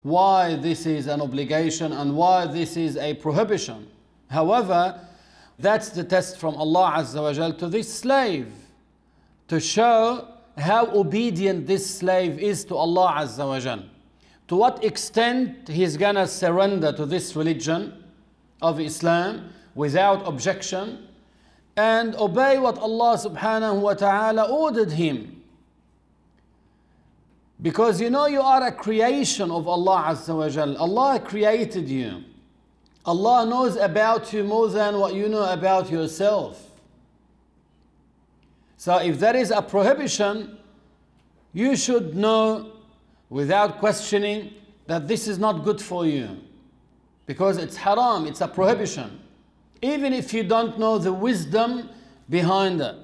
why this is an obligation and why this is a prohibition. However, that's the test from Allah Azza wa Jal to this slave, to show how obedient this slave is to Allah Azza wa Jal. To what extent he's gonna surrender to this religion of Islam without objection and obey what Allah subhanahu wa ta'ala ordered him. Because you are a creation of Allah Azza wa Jal. Allah created you. Allah knows about you more than what you know about yourself. So if there is a prohibition, you should know without questioning that this is not good for you. Because it's haram, it's a prohibition. Even if you don't know the wisdom behind it.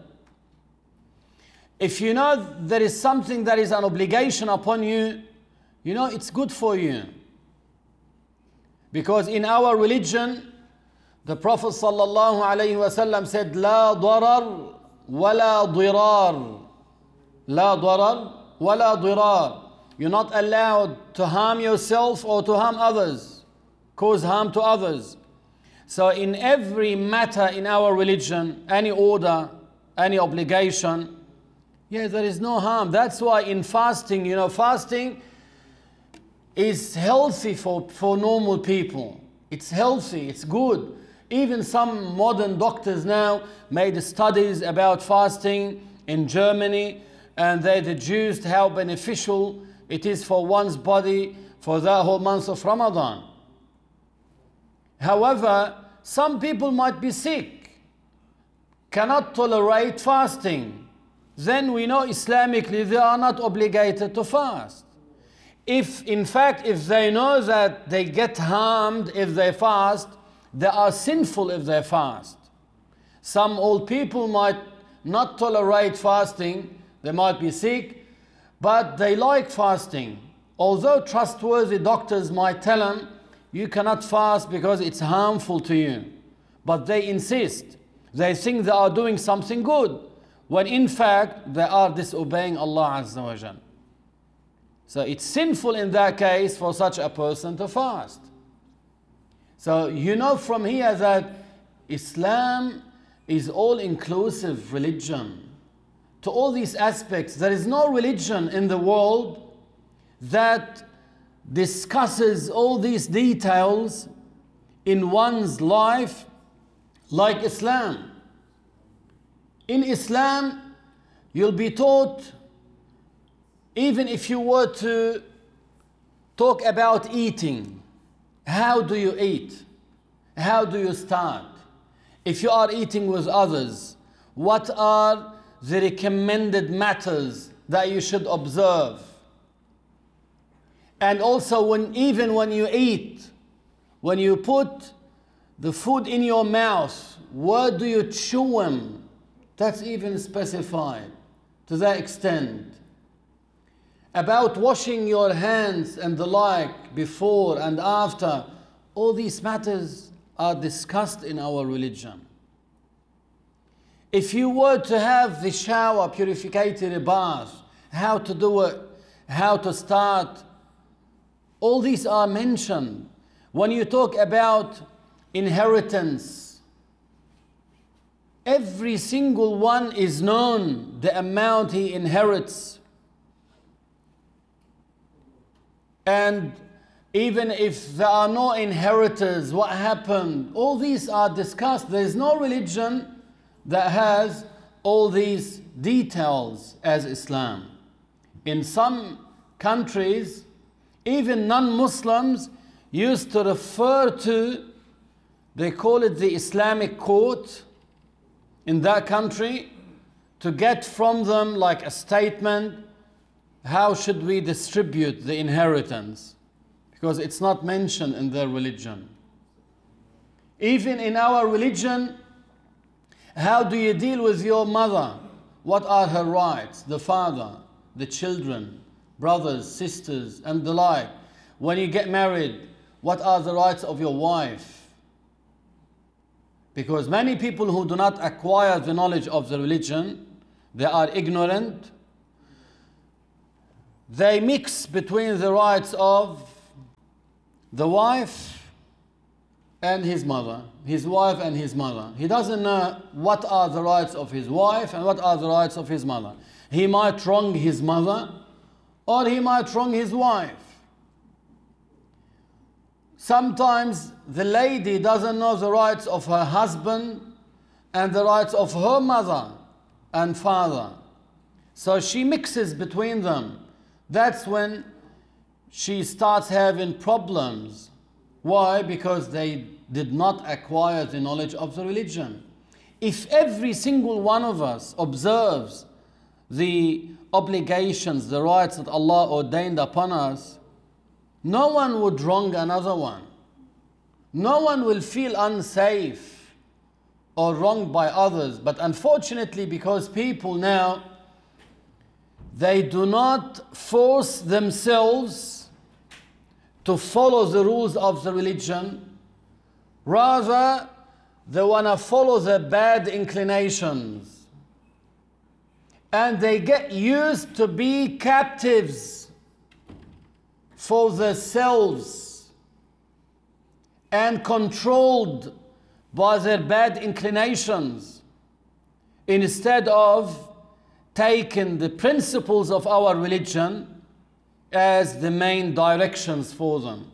If you know there is something that is an obligation upon you, it's good for you. Because in our religion, the Prophet sallallahu alaihi wasallam said, "La darar wala dirar." La darar wala dirar. You're not allowed to harm yourself or to harm others, cause harm to others. So in every matter in our religion, any order, any obligation, there is no harm. That's why in fasting, fasting is healthy for normal people. It's healthy, it's good. Even some modern doctors now made studies about fasting in Germany, and they deduced how beneficial it is for one's body for the whole month of Ramadan. However, some people might be sick, cannot tolerate fasting. Then we know Islamically they are not obligated to fast. If they know that they get harmed if they fast, they are sinful if they fast. Some old people might not tolerate fasting, they might be sick, but they like fasting. Although trustworthy doctors might tell them, you cannot fast because it's harmful to you. But they insist. They think they are doing something good, when in fact they are disobeying Allah Azza wa Jal. So it's sinful in that case for such a person to fast. So from here that Islam is all-inclusive religion. To all these aspects, there is no religion in the world that discusses all these details in one's life like Islam. In Islam, you'll be taught, even if you were to talk about eating, how do you eat? How do you start? If you are eating with others, what are the recommended matters that you should observe? And also, even when you eat, when you put the food in your mouth, where do you chew them? That's even specified to that extent. About washing your hands and the like before and after, all these matters are discussed in our religion. If you were to have the shower, purificatory bath, how to do it, how to start, all these are mentioned. When you talk about inheritance, every single one is known, the amount he inherits. And even if there are no inheritors, what happened? All these are discussed. There is no religion that has all these details as Islam. In some countries, even non-Muslims used to refer to, they call it the Islamic court in that country, to get from them like a statement, how should we distribute the inheritance? Because it's not mentioned in their religion. Even in our religion, how do you deal with your mother? What are her rights? The father, the children, brothers, sisters, and the like. When you get married, what are the rights of your wife? Because many people who do not acquire the knowledge of the religion, they are ignorant. They mix between the rights of the wife and his mother, his wife and his mother. He doesn't know what are the rights of his wife and what are the rights of his mother. He might wrong his mother or he might wrong his wife. Sometimes the lady doesn't know the rights of her husband and the rights of her mother and father. So she mixes between them. That's when she starts having problems. Why? Because they did not acquire the knowledge of the religion. If every single one of us observes the obligations, the rights that Allah ordained upon us, no one would wrong another one. No one will feel unsafe or wronged by others. But unfortunately, because people now, they do not force themselves to follow the rules of the religion. Rather, they want to follow their bad inclinations. And they get used to be captives for themselves and controlled by their bad inclinations, instead of taking the principles of our religion as the main directions for them.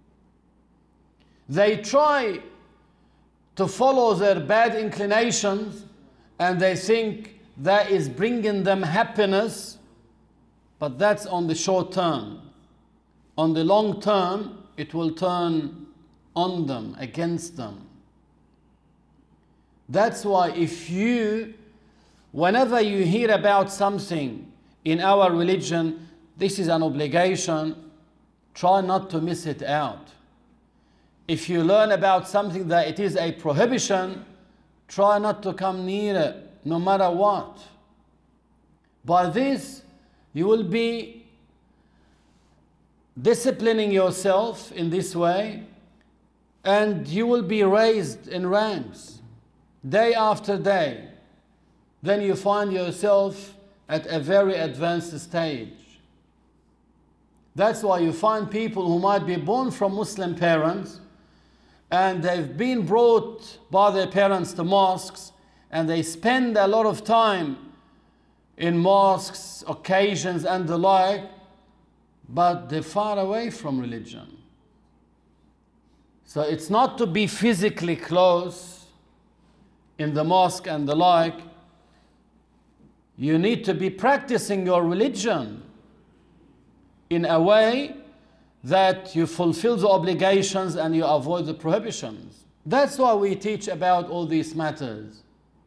They try to follow their bad inclinations and they think that is bringing them happiness, but that's on the short term. On the long term, it will turn on them, against them. That's why whenever you hear about something in our religion, this is an obligation, try not to miss it out. If you learn about something that it is a prohibition, try not to come near it, no matter what. By this, you will be disciplining yourself in this way, and you will be raised in ranks day after day. Then you find yourself at a very advanced stage. That's why you find people who might be born from Muslim parents and they've been brought by their parents to mosques and they spend a lot of time in mosques, occasions and the like, but they're far away from religion. So it's not to be physically close in the mosque and the like. You need to be practicing your religion in a way that you fulfill the obligations and you avoid the prohibitions. That's why we teach about all these matters.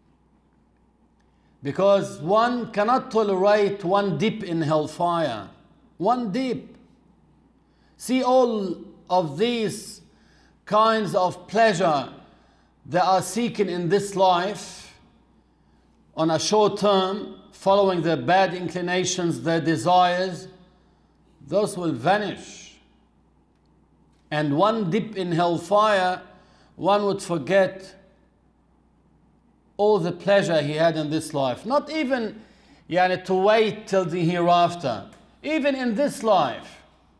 Because one cannot tolerate one dip in hellfire. One dip. See, all of these kinds of pleasure they are seeking in this life on a short term, following their bad inclinations, their desires, those will vanish. And one dip in hellfire, one would forget all the pleasure he had in this life. Not even to wait till the hereafter. Even in this life.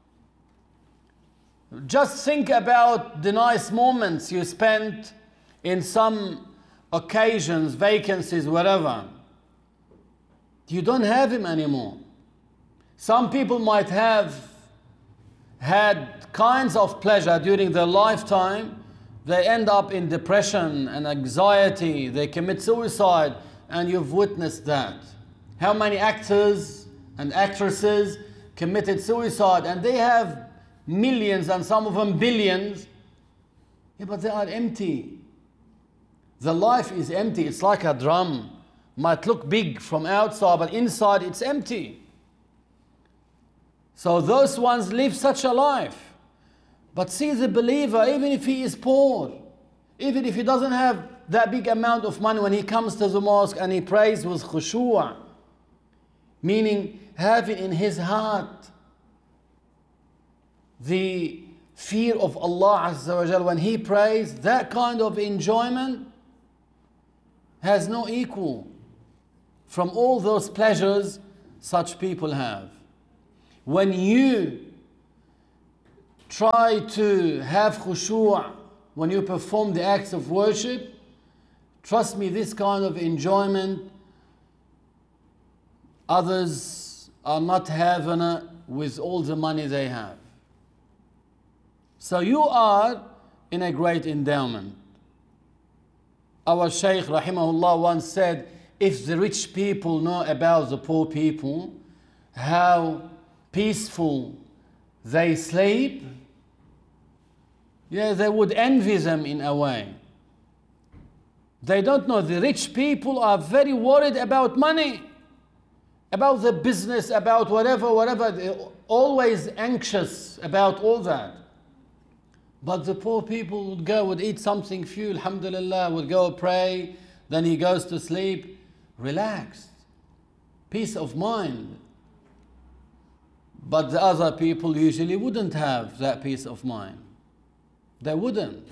Just think about the nice moments you spent in some occasions, vacancies, wherever. You don't have him anymore. Some people might have had kinds of pleasure during their lifetime. They end up in depression and anxiety. They commit suicide, and you've witnessed that. How many actors and actresses committed suicide, and they have millions and some of them billions, but they are empty. The life is empty. It's like a drum. Might look big from outside, but inside it's empty. So those ones live such a life. But see the believer, even if he is poor, even if he doesn't have that big amount of money, when he comes to the mosque and he prays with khushu', meaning having in his heart the fear of Allah Azza wa Jal, when he prays, that kind of enjoyment has no equal from all those pleasures such people have. When you try to have khushu' when you perform the acts of worship. Trust me, this kind of enjoyment others are not having it with all the money they have. So you are in a great endowment. Our Shaykh rahimahullah once said, if the rich people know about the poor people, how peaceful they sleep, they would envy them in a way. They don't know. The rich people are very worried about money, about the business, about whatever. They're always anxious about all that. But the poor people would eat something few, alhamdulillah, would go pray, then he goes to sleep, relaxed, peace of mind. But the other people usually wouldn't have that peace of mind. They wouldn't.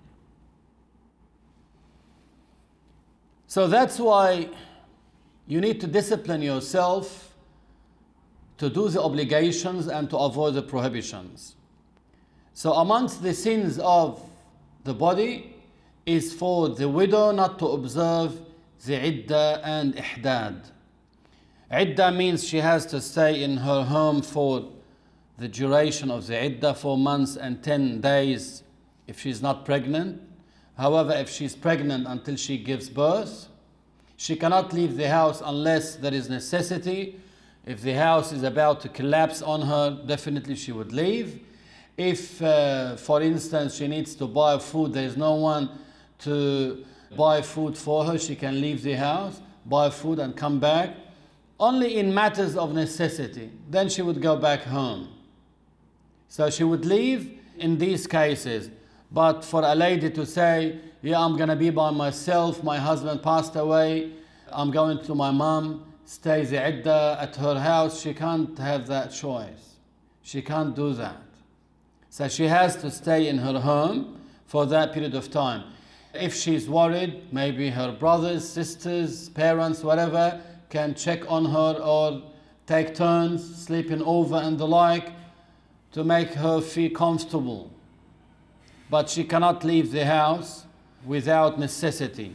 So that's why you need to discipline yourself to do the obligations and to avoid the prohibitions. So amongst the sins of the body is for the widow not to observe the iddah and ihdad. Iddah means she has to stay in her home for the duration of the iddah, 4 months and 10 days if she's not pregnant. However, if she's pregnant until she gives birth, she cannot leave the house unless there is necessity. If the house is about to collapse on her, definitely she would leave. If, for instance, she needs to buy food, there is no one to buy food for her, she can leave the house, buy food and come back. Only in matters of necessity, then she would go back home. So she would leave in these cases. But for a lady to say, I'm going to be by myself, my husband passed away, I'm going to my mom, stay the iddah at her house, she can't have that choice. She can't do that. So she has to stay in her home for that period of time. If she's worried, maybe her brothers, sisters, parents, whatever, can check on her or take turns sleeping over and the like to make her feel comfortable. But she cannot leave the house without necessity.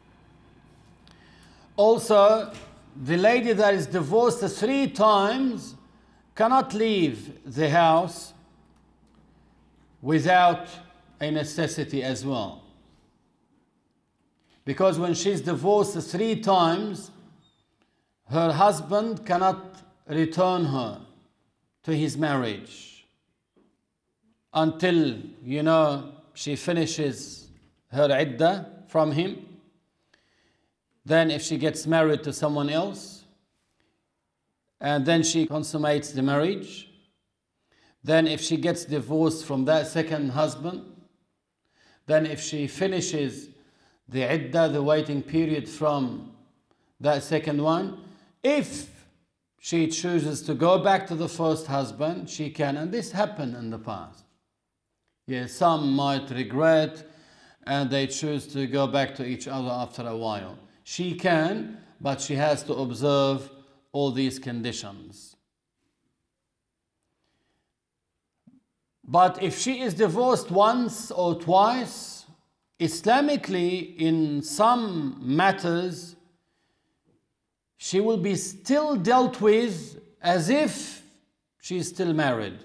Also, the lady that is divorced 3 times cannot leave the house without a necessity as well. Because when she's divorced 3 times, her husband cannot return her to his marriage until, she finishes her iddah from him. Then if she gets married to someone else, and then she consummates the marriage. Then if she gets divorced from that second husband, then if she finishes the iddah, the waiting period from that second one, if she chooses to go back to the first husband, she can. And this happened in the past. Yes, some might regret and they choose to go back to each other after a while. She can, but she has to observe all these conditions. But if she is divorced once or twice, Islamically, in some matters, she will be still dealt with as if she is still married.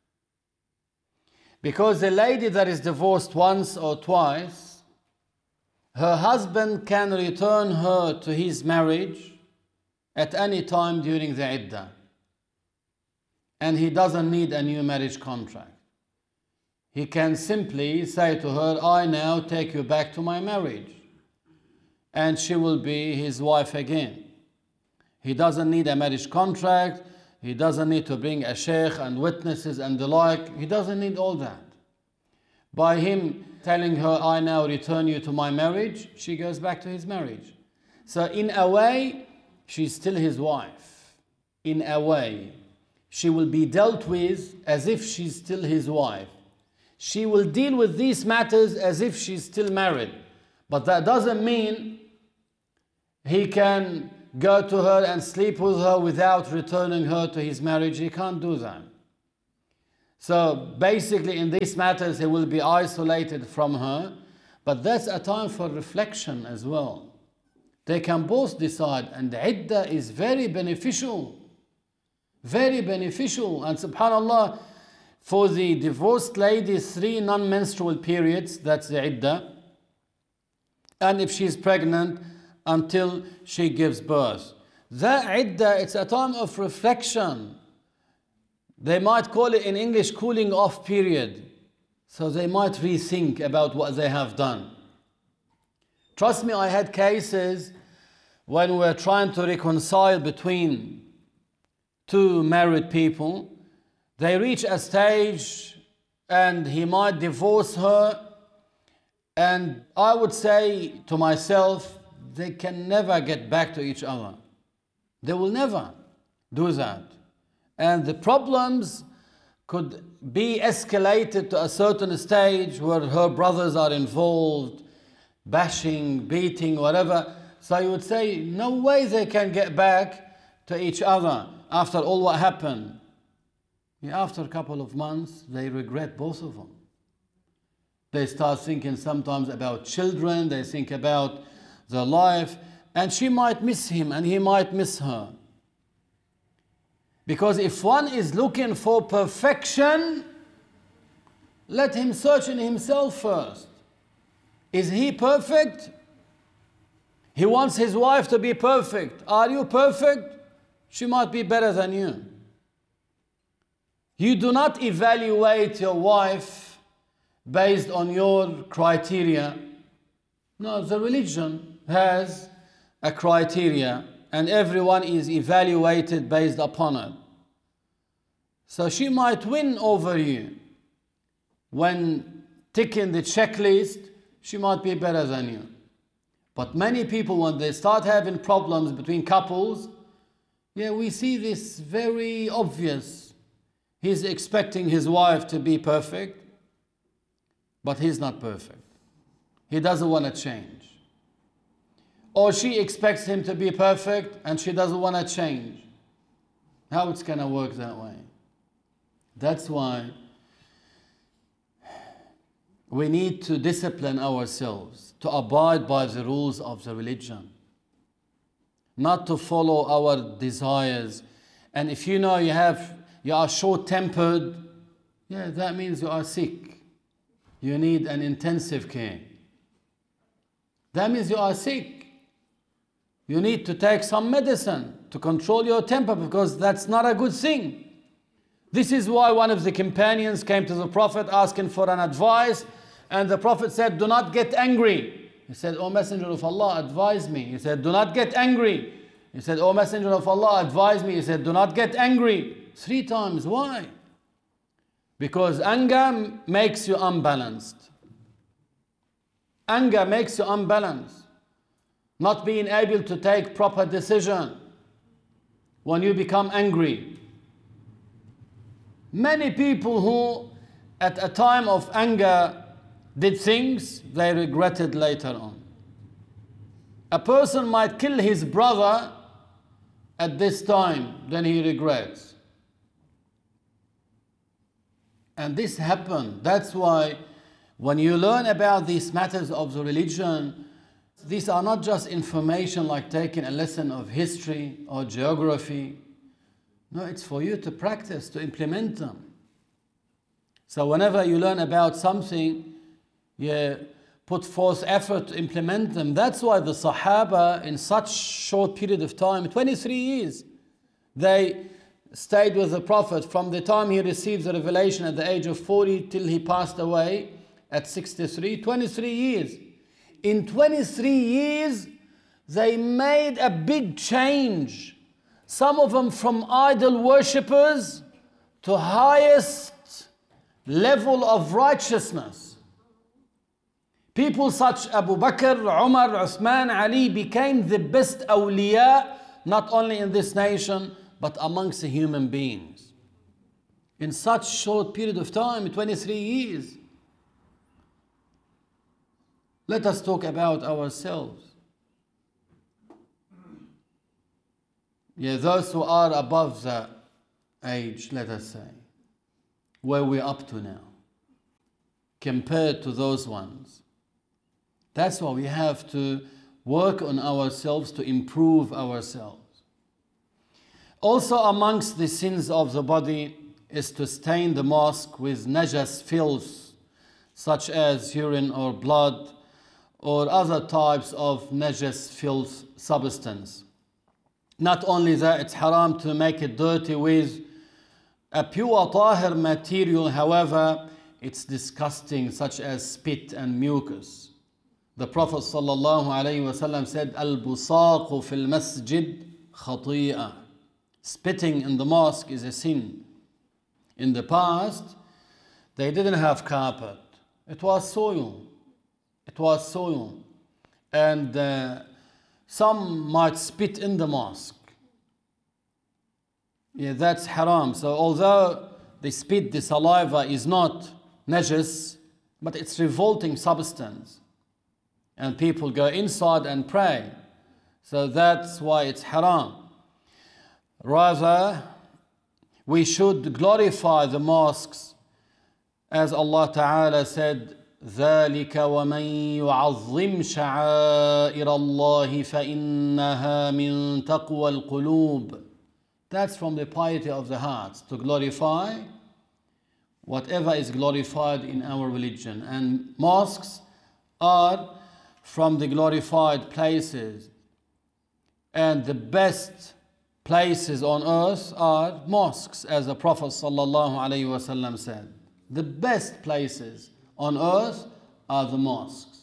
Because the lady that is divorced once or twice, her husband can return her to his marriage at any time during the iddah. And he doesn't need a new marriage contract. He can simply say to her, I now take you back to my marriage. And she will be his wife again. He doesn't need a marriage contract. He doesn't need to bring a sheikh and witnesses and the like. He doesn't need all that. By him telling her, I now return you to my marriage, she goes back to his marriage. So in a way, she's still his wife. In a way, she will be dealt with as if she's still his wife. She will deal with these matters as if she's still married. But that doesn't mean he can go to her and sleep with her without returning her to his marriage. He can't do that. So basically in these matters he will be isolated from her, but that's a time for reflection as well. They can both decide, and the iddah is very beneficial. Very beneficial. And subhanAllah, for the divorced lady, 3 non-menstrual periods, that's the iddah. And if she's pregnant, until she gives birth. That iddah, it's a time of reflection. They might call it in English cooling off period. So they might rethink about what they have done. Trust me, I had cases when we're trying to reconcile between 2 married people. They reach a stage and he might divorce her. And I would say to myself, they can never get back to each other. They will never do that. And the problems could be escalated to a certain stage where her brothers are involved, bashing, beating, whatever. So you would say, no way they can get back to each other after all what happened. After a couple of months, they regret, both of them. They start thinking sometimes about children, they think about their life, and she might miss him and he might miss her. Because if one is looking for perfection, let him search in himself first. Is he perfect? He wants his wife to be perfect. Are you perfect? She might be better than you. You do not evaluate your wife based on your criteria. No, the religion has a criteria and everyone is evaluated based upon it. So she might win over you. When ticking the checklist, she might be better than you. But many people, when they start having problems between couples, we see this very obvious. He's expecting his wife to be perfect, but he's not perfect. He doesn't want to change. Or she expects him to be perfect and she doesn't want to change. How it's going to work that way? That's why we need to discipline ourselves to abide by the rules of the religion, not to follow our desires. And if you know you are short-tempered, that means you are sick. You need an intensive care. That means you are sick. You need to take some medicine to control your temper, because that's not a good thing. This is why one of the companions came to the Prophet asking for an advice, and the Prophet said, do not get angry. He said, O Messenger of Allah, advise me. He said, do not get angry. He said, O Messenger of Allah, advise me. He said, do not get angry. 3 times. Why? Because anger makes you unbalanced. Anger makes you unbalanced. Not being able to take proper decision when you become angry. Many people who at a time of anger did things they regretted later on. A person might kill his brother at this time, then he regrets. And this happened. That's why when you learn about these matters of the religion, these are not just information like taking a lesson of history or geography. No, it's for you to practice, to implement them. So whenever you learn about something, you put forth effort to implement them. That's why the Sahaba, in such short period of time, 23 years, they stayed with the Prophet from the time he received the revelation at the age of 40 till he passed away at 63, 23 years. In 23 years, they made a big change. Some of them from idol worshippers to highest level of righteousness. People such Abu Bakr, Umar, Uthman, Ali became the best awliya, not only in this nation, but amongst the human beings. In such short period of time, 23 years. Let us talk about ourselves. Those who are above the age, let us say. where we're up to now compared to those ones. That's why we have to work on ourselves to improve ourselves. Also amongst the sins of the body is to stain the mosque with najas filth, such as urine or blood or other types of najas filth substance. Not only that, it's haram to make it dirty with a pure tahir material. However, it's disgusting, such as spit and mucus. The Prophet ﷺ said, Al-busaqu fil masjid khati'ah. Spitting in the mosque is a sin. In the past, they didn't have carpet. It was soil. It was soil. And some might spit in the mosque. Yeah, that's haram. So although the spit, the saliva is not najas, but it's revolting substance. And people go inside and pray. So that's why it's haram. Rather, we should glorify the mosques, as Allah Ta'ala said, ذَلِكَ وَمَنْ يُعَظِّمْ شَعَائِرَ اللَّهِ فَإِنَّهَا مِنْ تَقْوَى الْقُلُوبِ. That's from the piety of the hearts, to glorify whatever is glorified in our religion. And mosques are from the glorified places. And the best places on earth are mosques, as the Prophet ﷺ said. The best places on earth are the mosques.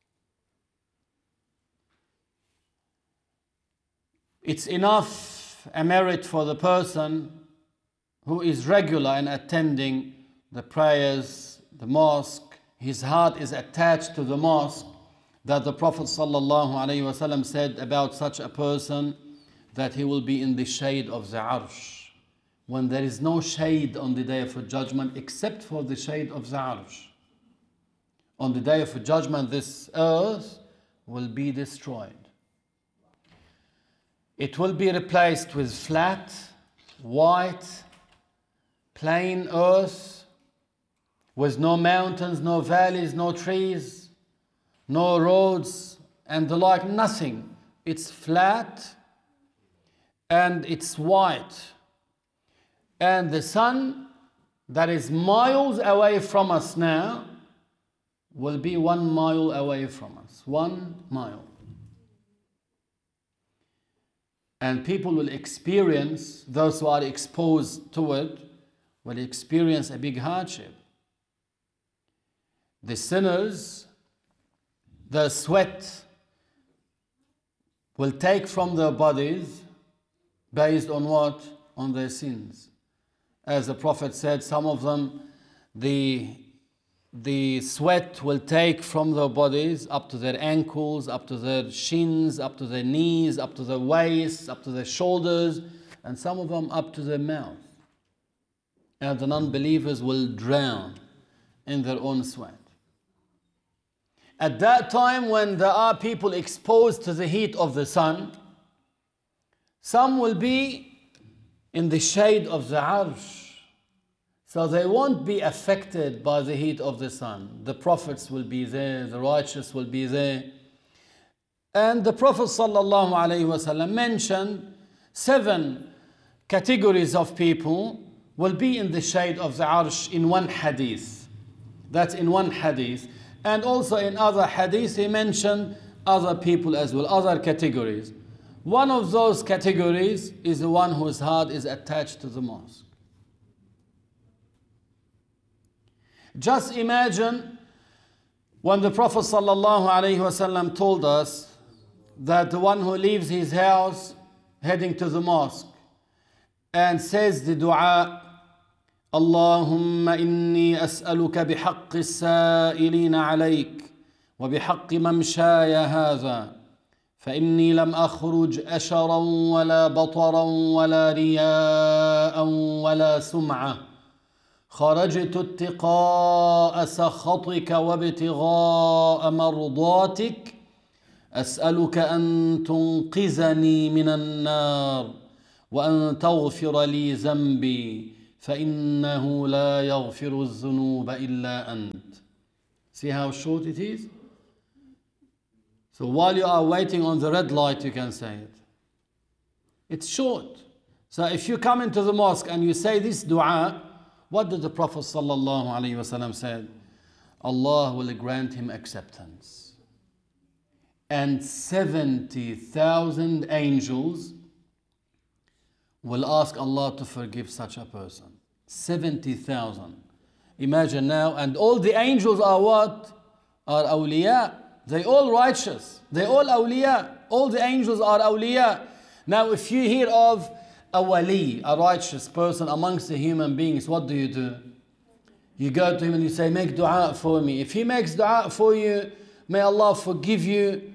It's enough a merit for the person who is regular in attending the prayers, the mosque. His heart is attached to the mosque, that the Prophet ﷺ said about such a person that he will be in the shade of the arsh, when there is no shade on the day of judgment except for the shade of the arsh. On the day of judgment, this earth will be destroyed. It will be replaced with flat, white, plain earth, with no mountains, no valleys, no trees, no roads, and the like, nothing. It's flat and it's white. And the sun that is miles away from us now will be 1 mile away from us. 1 mile. And people will experience, those who are exposed to it, will experience a big hardship. The sinners, the sweat will take from their bodies based on what? On their sins. As the Prophet said, some of them, the sweat will take from their bodies up to their ankles, up to their shins, up to their knees, up to their waists, up to their shoulders, and some of them up to their mouth. And the non-believers will drown in their own sweat. At that time, when there are people exposed to the heat of the sun, some will be in the shade of the arsh. So they won't be affected by the heat of the sun. The prophets will be there, the righteous will be there. And the Prophet ﷺ mentioned 7 categories of people will be in the shade of the arsh in one hadith. That's in one hadith. And also in other hadiths he mentioned other people as well, other categories. One of those categories is the one whose heart is attached to the mosque. Just imagine when the Prophet ﷺ told us that the one who leaves his house heading to the mosque and says the dua, Allahumma inni as'aluka bihaqqi as-sa'ilina alayk wa bihaqqi mamshaya hadha فإني لم أخرج أشرا ولا بطرا ولا رياء ولا سمعة خرجت اتقاء سخطك وابتغاء مرضاتك أسألك أن تنقذني من النار وأن تغفر لي ذنبي فإنه لا يغفر الذنوب إلا أنت. See how short it is? So while you are waiting on the red light, you can say it. It's short. So if you come into the mosque and you say this dua, what did the Prophet ﷺ said? Allah will grant him acceptance. And 70,000 angels will ask Allah to forgive such a person. 70,000. Imagine now, and all the angels are what? Are awliya. They all righteous. They all awliya. All the angels are awliya. Now if you hear of a wali, a righteous person amongst the human beings, what do? You go to him and you say, make dua for me. If he makes dua for you, may Allah forgive you.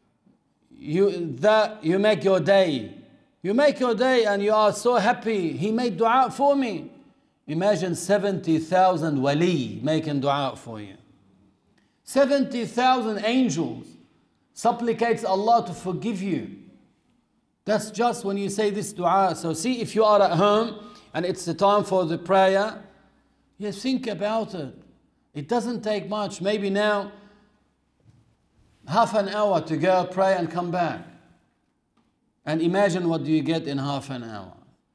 You make your day. You make your day and you are so happy. He made dua for me. Imagine 70,000 wali making dua for you. 70,000 angels supplicates Allah to forgive you. That's just when you say this dua. So see, if you are at home and it's the time for the prayer, you think about it. It doesn't take much. Maybe now, half an hour to go pray and come back. And imagine what do you get in half an hour.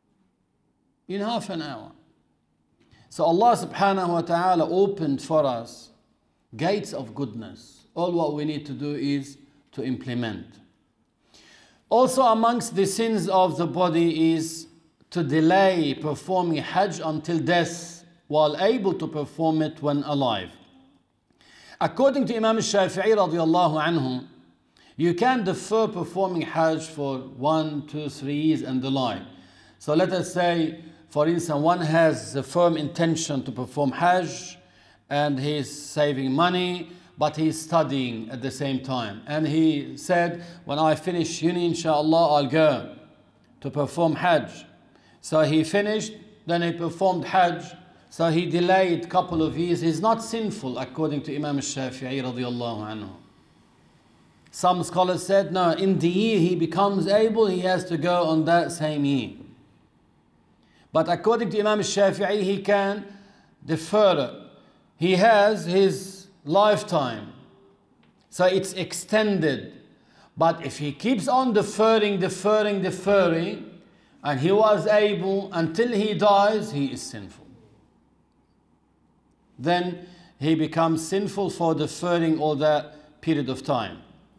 In half an hour. So Allah subhanahu wa ta'ala opened for us gates of goodness. All what we need to do is to implement. Also amongst the sins of the body is to delay performing Hajj until death while able to perform it when alive. According to Imam Shafi'i radiallahu anhu, you can defer performing Hajj for 1, 2, 3 years and the like. So let us say, for instance, one has a firm intention to perform Hajj and he's saving money, but he's studying at the same time. And he said, when I finish uni, inshallah, I'll go to perform Hajj. So he finished, then he performed Hajj. So he delayed a couple of years. He's not sinful according to Imam Shafi'i radiallahu anhu. Some scholars said, no, in the year he becomes able, he has to go on that same year. But according to Imam Shafi'i, he can defer it. He has his lifetime. So it's extended. But if he keeps on deferring, and he was able until he dies, he is sinful. Then he becomes sinful for deferring all that period of time.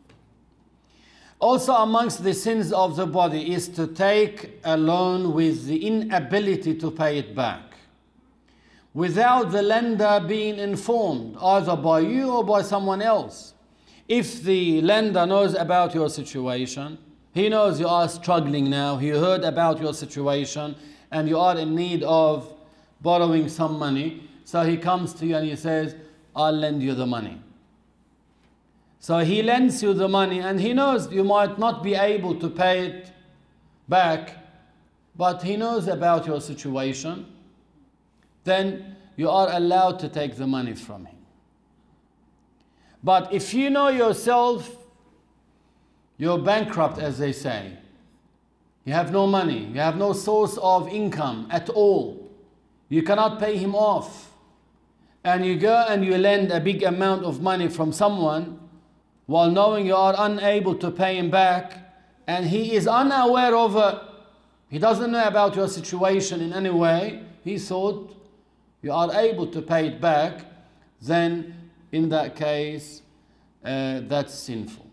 Also amongst the sins of the body is to take a loan with the inability to pay it back, without the lender being informed, either by you or by someone else. If the lender knows about your situation, he knows you are struggling now, he heard about your situation, and you are in need of borrowing some money, so he comes to you and he says, I'll lend you the money. So he lends you the money and he knows you might not be able to pay it back, but he knows about your situation. Then you are allowed to take the money from him. But if you know yourself, you're bankrupt, as they say. You have no money, you have no source of income at all. You cannot pay him off. And you go and you lend a big amount of money from someone while knowing you are unable to pay him back, and he is unaware of it. He doesn't know about your situation in any way. He thought you are able to pay it back, then in that case, that's sinful.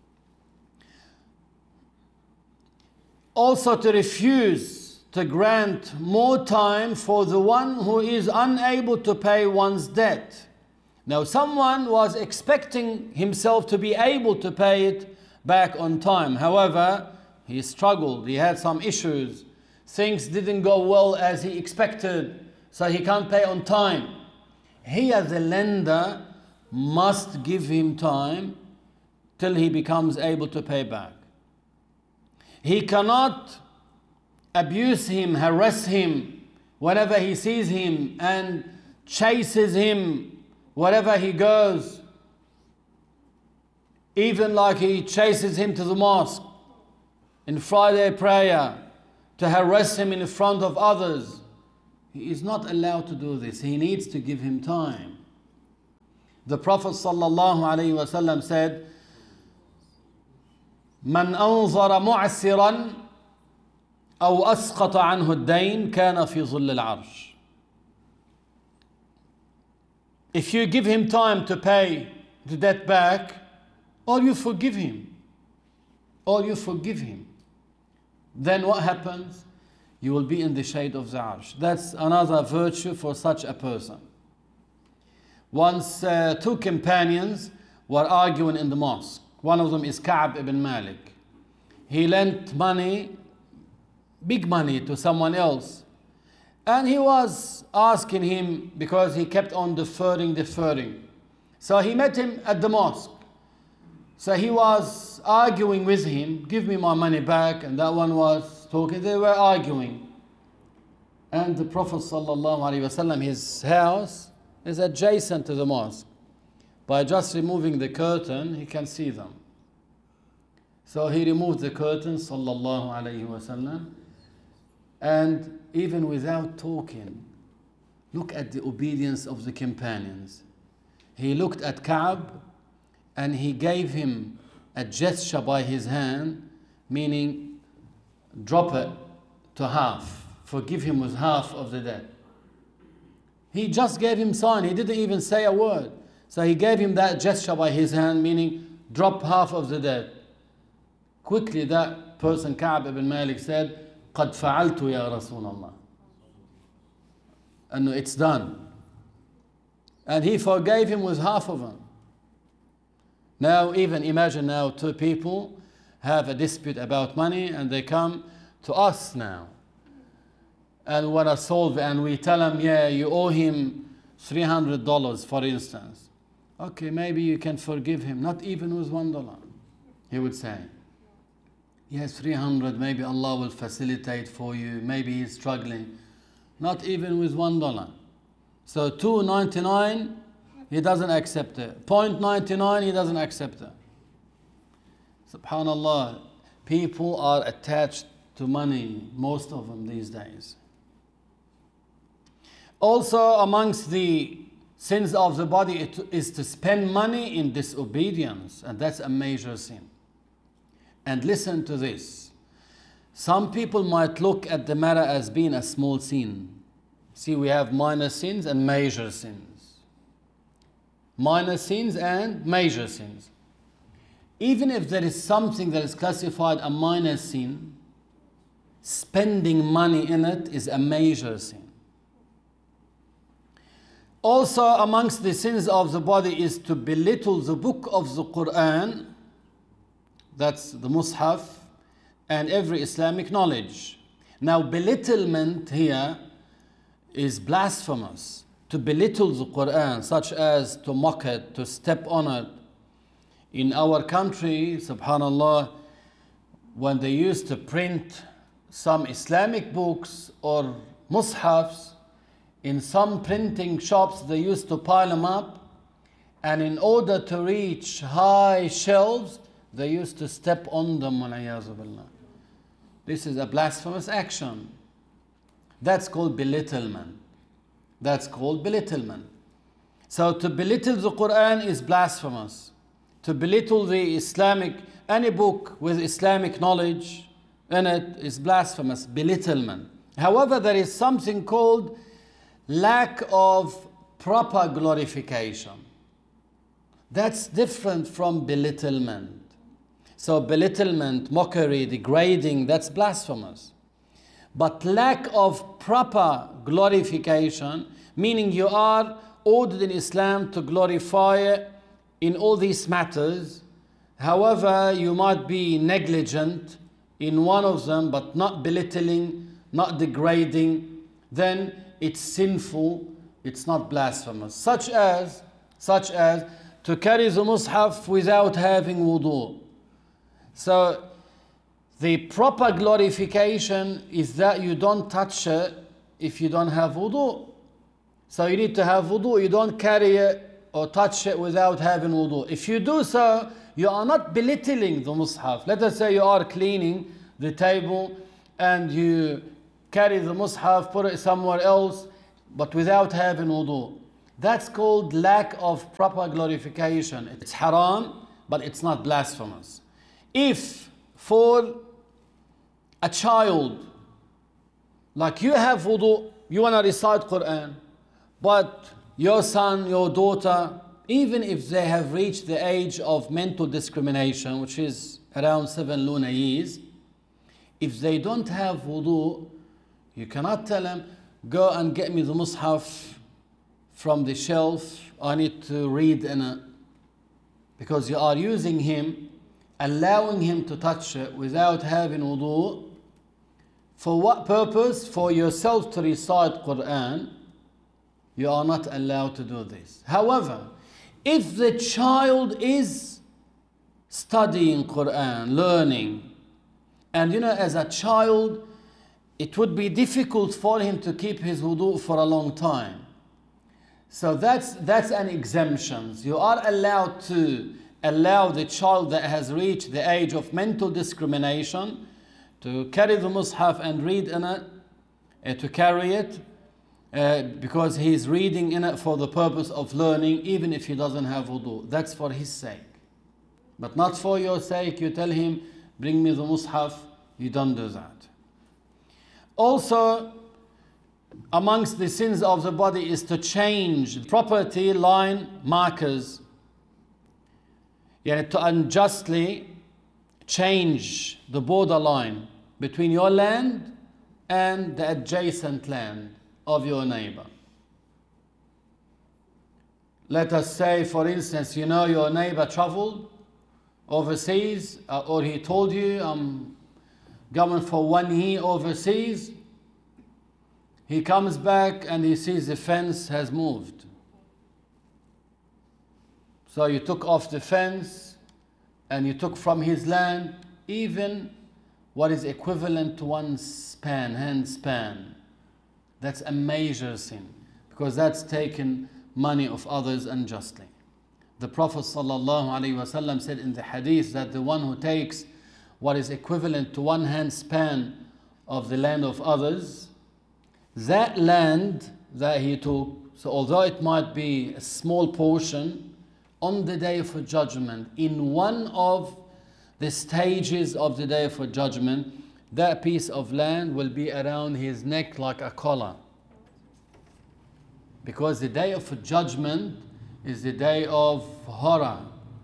Also to refuse to grant more time for the one who is unable to pay one's debt. Now someone was expecting himself to be able to pay it back on time. However, he struggled, he had some issues. Things didn't go well as he expected, so he can't pay on time. Here the lender must give him time till he becomes able to pay back. He cannot abuse him, harass him whenever he sees him and chases him wherever he goes. Even like he chases him to the mosque in Friday prayer to harass him in front of others. He is not allowed to do this. He needs to give him time. The Prophet ﷺ said, من أنظر معسرا أو أسقط عنه الدين كان في ظل العرش. If you give him time to pay the debt back, or you forgive him, then what happens? You will be in the shade of the arsh. That's another virtue for such a person. Once two companions were arguing in the mosque. One of them is Ka'b ibn Malik. He lent money, big money, to someone else. And he was asking him because he kept on deferring. So he met him at the mosque. So he was arguing with him, give me my money back, and that one was talking. They were arguing. And the Prophet ﷺ, his house is adjacent to the mosque. By just removing the curtain, he can see them. So he removed the curtain, ﷺ, and even without talking, look at the obedience of the companions. He looked at Ka'b and he gave him a gesture by his hand, meaning drop it to half, forgive him with half of the debt. He just gave him sign, he didn't even say a word. So he gave him that gesture by his hand, meaning drop half of the debt. Quickly that person, Ka'b ibn Malik, said, قَدْ فَعَلْتُ يَا رَسُولَ اللَّهِ. And it's done. And he forgave him with half of them. Now, even imagine now two people have a dispute about money and they come to us now and want to solve it, and we tell them, yeah, you owe him $300, for instance. Okay, maybe you can forgive him, not even with $1. He would say, yes, 300, maybe Allah will facilitate for you, maybe he's struggling. Not even with $1. So $2.99, he doesn't accept it. $0.99, he doesn't accept it. Subhanallah, people are attached to money, most of them these days. Also, amongst the sins of the body, it is to spend money in disobedience, and that's a major sin. And listen to this. Some people might look at the matter as being a small sin. See, we have minor sins and major sins. Minor sins and major sins. Even if there is something that is classified a minor sin, spending money in it is a major sin. Also, amongst the sins of the body is to belittle the book of the Quran, that's the Mus'haf, and every Islamic knowledge. Now, belittlement here is blasphemous. To belittle the Quran, such as to mock it, to step on it. In our country, subhanallah, when they used to print some Islamic books or Mus'hafs, in some printing shops, they used to pile them up, and in order to reach high shelves, they used to step on them. This is a blasphemous action. That's called belittlement. That's called belittlement. So to belittle the Quran is blasphemous. To belittle the any book with Islamic knowledge in it is blasphemous, belittlement. However, there is something called lack of proper glorification. That's different from belittlement. So belittlement, mockery, degrading, that's blasphemous. But lack of proper glorification, meaning you are ordered in Islam to glorify in all these matters. However, you might be negligent in one of them, but not belittling, not degrading, then it's sinful, it's not blasphemous. Such as to carry the Mus'haf without having wudu. So the proper glorification is that you don't touch it if you don't have wudu. So you need to have wudu. You don't carry it or touch it without having wudu. If you do so, you are not belittling the Mus'haf. Let us say you are cleaning the table and you carry the mushaf, put it somewhere else, but without having wudu. That's called lack of proper glorification. It's haram, but it's not blasphemous. If for a child, like you have wudu, you want to recite Quran, but your son, your daughter, even if they have reached the age of mental discrimination, which is around 7 lunar years, if they don't have wudu, you cannot tell them, go and get me the mushaf from the shelf, I need to read in it. Because you are using him, allowing him to touch it without having wudu. For what purpose? For yourself to recite Quran. You are not allowed to do this. However, if the child is studying Quran, learning, and as a child, it would be difficult for him to keep his wudu for a long time. So that's an exemption. You are allowed to allow the child that has reached the age of mental discrimination to carry the mushaf and read in it, to carry it, because he's reading in it for the purpose of learning, even if he doesn't have wudu. That's for his sake. But not for your sake. You tell him, bring me the mushaf. You don't do that. Also, amongst the sins of the body is to change property line markers. To unjustly change the borderline between your land and the adjacent land of your neighbor. Let us say, for instance, your neighbor traveled overseas, or he told you, I'm going for 1 year overseas. He comes back and he sees the fence has moved. So you took off the fence and you took from his land even what is equivalent to one span, hand span. That's a major sin, because that's taken money of others unjustly. The Prophet ﷺ said in the hadith that the one who takes what is equivalent to one hand span of the land of others, that land that he took, so although it might be a small portion, on the day of judgment, in one of the stages of the day of judgment, that piece of land will be around his neck like a collar. Because the day of judgment is the day of horror.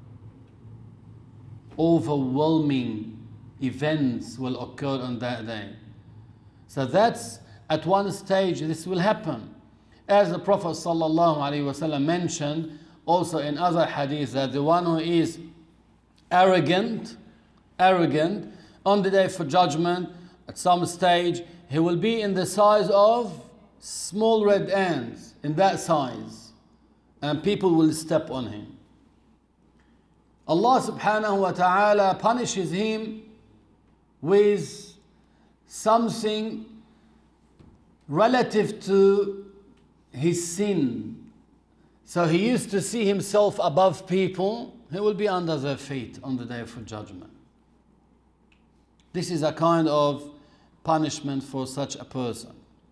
Overwhelming events will occur on that day. So that's at one stage this will happen. As the Prophet ﷺ mentioned also in other hadiths, that the one who is arrogant on the day for judgment, at some stage he will be in the size of small red ants, in that size, and people will step on him. Allah subhanahu wa ta'ala punishes him with something relative to his sin. So he used to see himself above people. He will be under their feet on the day of judgment. This is a kind of punishment for such a person.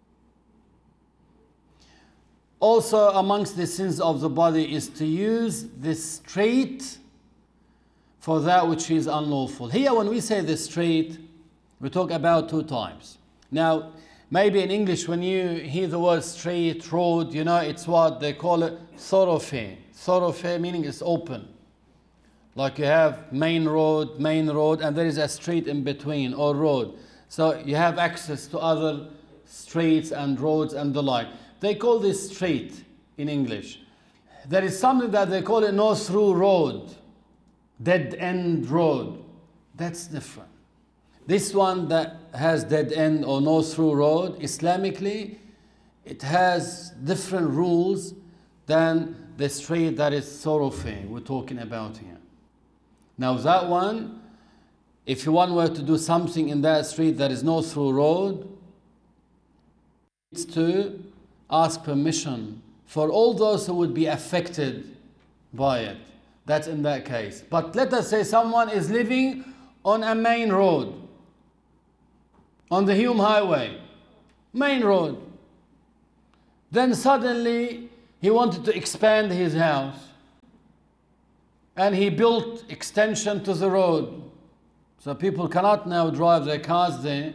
Also, amongst the sins of the body is to use the street for that which is unlawful. Here, when we say the street, we talk about two types. Now, maybe in English, when you hear the word street, road, it's what they call it thoroughfare. Thoroughfare meaning it's open. Like you have main road, and there is a street in between, or road. So you have access to other streets and roads and the like. They call this street in English. There is something that they call it no-through road, dead-end road. That's different. This one that has dead-end or no-through road, Islamically, it has different rules than the street that is thoroughfare we're talking about here. Now that one, if one were to do something in that street that is no-through road, it's to ask permission for all those who would be affected by it. That's in that case. But let us say someone is living on a main road, on the Hume Highway, main road. Then suddenly he wanted to expand his house and he built extension to the road. So people cannot now drive their cars there.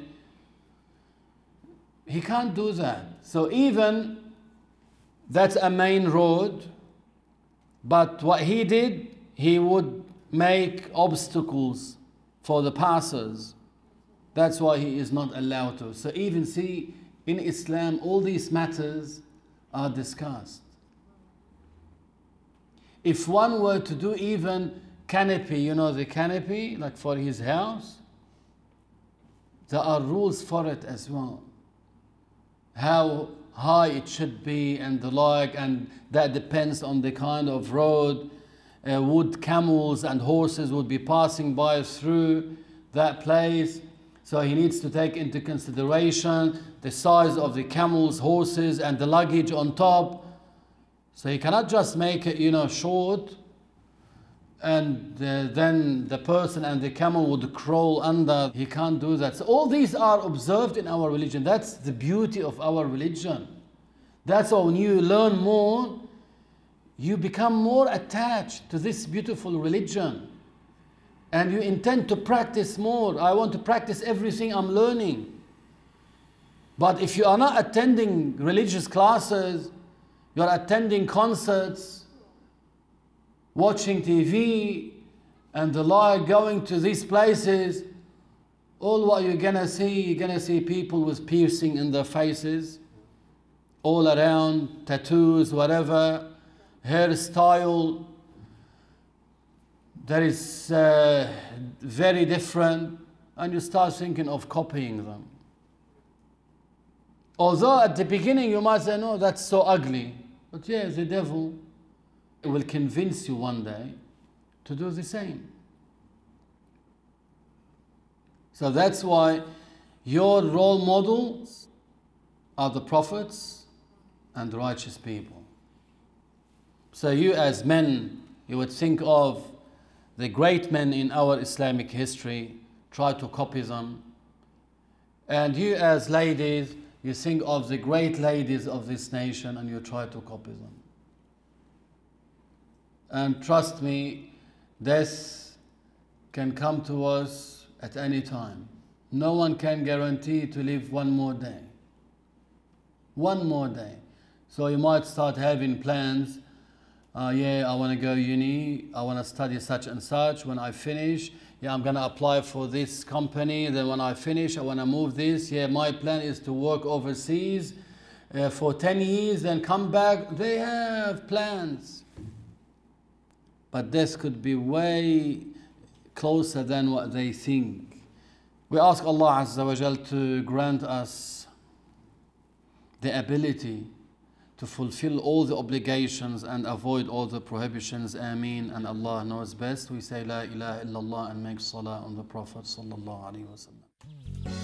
He can't do that. So even that's a main road, but what he did, he would make obstacles for the passers. That's why he is not allowed to. So even see, in Islam, all these matters are discussed. If one were to do even canopy, you know the canopy, like for his house, there are rules for it as well. How high it should be and the like, and that depends on the kind of road. Would camels and horses would be passing by through that place. So he needs to take into consideration the size of the camels, horses, and the luggage on top. So he cannot just make it, short, and then the person and the camel would crawl under. He can't do that. So all these are observed in our religion. That's the beauty of our religion. That's why when you learn more, you become more attached to this beautiful religion. And you intend to practice more. I want to practice everything I'm learning. But if you are not attending religious classes, you're attending concerts, watching TV, and the like, going to these places, all what you're gonna see people with piercing in their faces, all around, tattoos, whatever, hairstyle that is very different, and you start thinking of copying them. Although at the beginning you might say, no, that's so ugly. But yeah, the devil will convince you one day to do the same. So that's why your role models are the prophets and the righteous people. So you as men, you would think of the great men in our Islamic history, try to copy them. And you as ladies, you think of the great ladies of this nation and you try to copy them. And trust me, this can come to us at any time. No one can guarantee to live one more day. One more day. So you might start having plans. I want to go uni, I want to study such and such. When I finish, I'm going to apply for this company. Then when I finish, I want to move this. My plan is to work overseas for 10 years, then come back. They have plans. But this could be way closer than what they think. We ask Allah Azza wa Jal to grant us the ability to fulfill all the obligations and avoid all the prohibitions. Ameen. And Allah knows best. We say La ilaha illallah and make salah on the Prophet sallallahu alaihi wasallam.